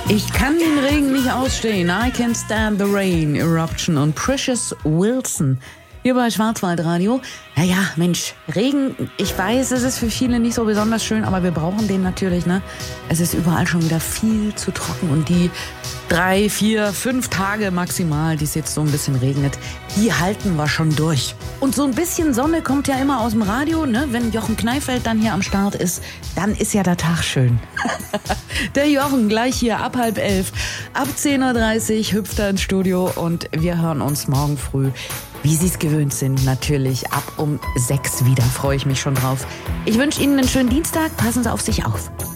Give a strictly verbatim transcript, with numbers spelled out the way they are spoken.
Ich kann den Regen nicht ausstehen. I can't stand the rain. Eruption und Precious Wilson. Hier bei Schwarzwaldradio. Naja, Mensch, Regen, ich weiß, es ist für viele nicht so besonders schön, aber wir brauchen den natürlich, ne? Es ist überall schon wieder viel zu trocken und die drei, vier, fünf Tage maximal, die es jetzt so ein bisschen regnet, die halten wir schon durch. Und so ein bisschen Sonne kommt ja immer aus dem Radio, ne? Wenn Jochen Kneifeld dann hier am Start ist, dann ist ja der Tag schön. Der Jochen gleich hier ab halb elf, ab zehn Uhr dreißig hüpft er ins Studio und wir hören uns morgen früh, wie Sie es gewöhnt sind, natürlich ab um sechs wieder. Freue ich mich schon drauf. Ich wünsche Ihnen einen schönen Dienstag. Passen Sie auf sich auf.